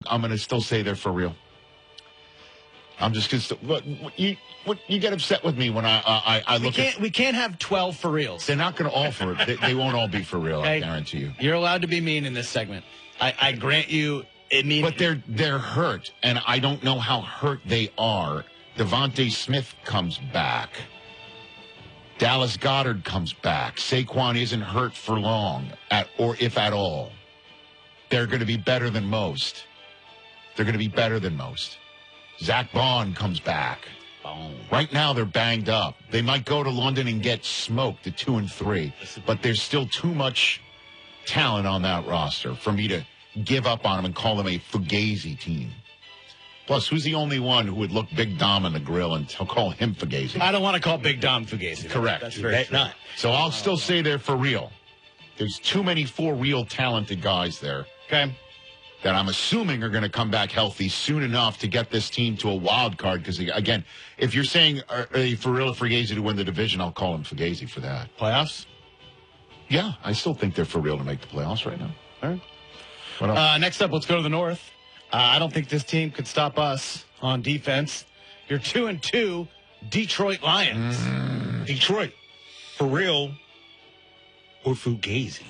gonna still say they're for real. I'm just gonna. What you get upset with me when I look at. We can't have 12 for reals. They're not going to all for it. They won't all be for real. Okay. I guarantee you. You're allowed to be mean in this segment. I grant you. But they're hurt, and I don't know how hurt they are. Devontae Smith comes back. Dallas Goedert comes back. Saquon isn't hurt for long, or if at all. They're going to be better than most. They're going to be better than most. Zach Bond comes back. Right now, they're banged up. They might go to London and get smoked at 2-3, but there's still too much talent on that roster for me to give up on them and call them a Fugazi team. Plus, who's the only one who would look Big Dom in the grill and call him Fugazi? I don't want to call Big Dom Fugazi. Correct. That's very true. Not. So I'll still say they're for real. There's too many for real talented guys there. Okay. That I'm assuming are going to come back healthy soon enough to get this team to a wild card. Because, again, if you're saying are they for real or Fugazi to win the division, I'll call him Fugazi for that. Playoffs? Yeah, I still think they're for real to make the playoffs right now. All right. Next up, let's go to the North. I don't think this team could stop us on defense. You're 2-2, Detroit Lions. Detroit, for real or Fugazi?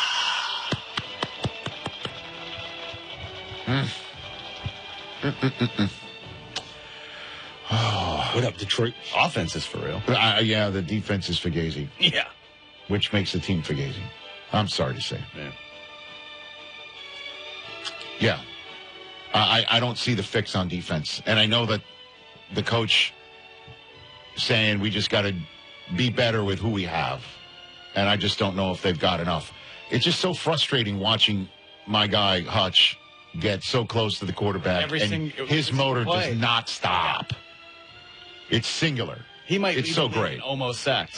What up, Detroit? Offense is for real. Yeah, the defense is Fugazi. Yeah. Which makes the team Fugazi. I'm sorry to say. Yeah. I don't see the fix on defense. And I know that the coach saying we just got to be better with who we have. And I just don't know if they've got enough. It's just so frustrating watching my guy, Hutch, get so close to the quarterback. And his motor does not stop. It's singular. He might it's so great. Almost sacked.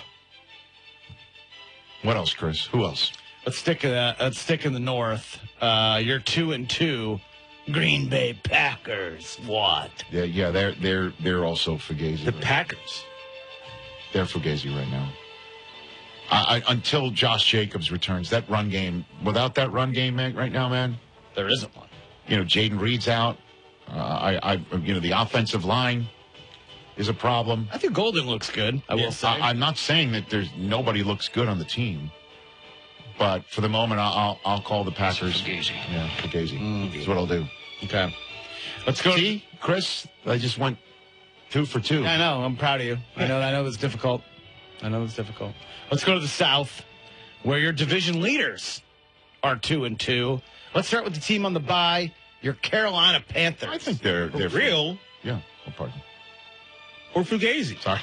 What else, Chris? Who else? Let's stick in the North. You're 2-2. Green Bay Packers. What? Yeah, they're also Fugazi. The Packers. They're Fugazi right now. Until Josh Jacobs returns, that run game. Without that run game, man, right now, man, there isn't one. Jaden Reed's out. The offensive line is a problem. I think Golden looks good. I will say. I'm not saying that there's nobody looks good on the team. But for the moment, I'll call the Packers. Fugazi. Yeah, Fugazi. That's what I'll do. Okay. Let's go. See, Chris, I just went 2 for 2. I know. I'm proud of you. I know it's difficult. Let's go to the South, where your division leaders are 2-2. Let's start with the team on the bye, your Carolina Panthers. I think they're real. Yeah. Oh, pardon. Or Fugazi. Sorry.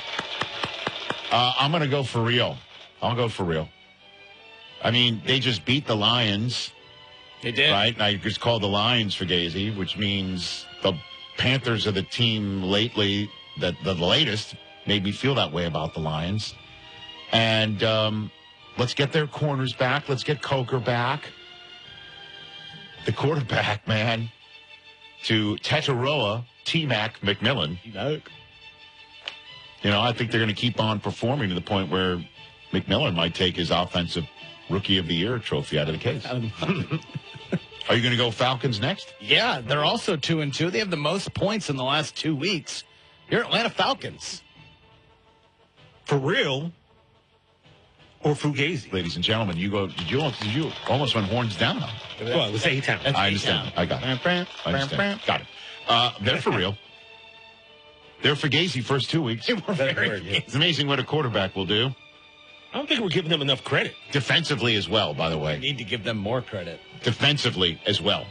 I'm going to go for real. I'll go for real. I mean, they just beat the Lions. They did. Right? Now you just call the Lions Fugazi, which means the Panthers are the team lately that the latest made me feel that way about the Lions. And let's get their corners back. Let's get Coker back. The quarterback, man, to Tataroa, T-Mac McMillan. I think they're going to keep on performing to the point where McMillan might take his offensive Rookie of the Year trophy out of the case. Are you going to go Falcons next? Yeah, they're also 2-2. They have the most points in the last 2 weeks. Your Atlanta Falcons. For real or Fugazi? Ladies and gentlemen, you almost went horns down. Well, it was A-Town. I understand. I got it. Got it. They're for real. They're Fugazi first 2 weeks. It's amazing what a quarterback will do. I don't think we're giving them enough credit. Defensively as well, by the way. We need to give them more credit. Defensively as well.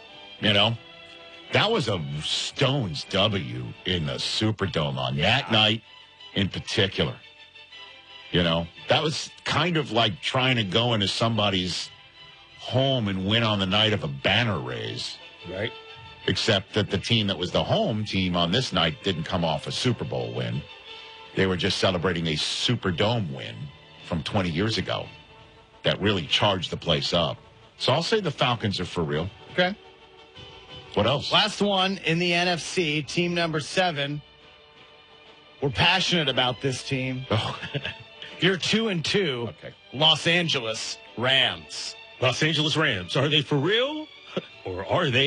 That was a Stones W in the Superdome on that night in particular. That was kind of like trying to go into somebody's home and win on the night of a banner raise. Right. Except that the team that was the home team on this night didn't come off a Super Bowl win. They were just celebrating a Superdome win from 20 years ago that really charged the place up. So I'll say the Falcons are for real. Okay. What else? Last one in the NFC, team number 7. We're passionate about this team. Oh. You're 2-2. Okay. Los Angeles Rams. Los Angeles Rams. Are they for real or are they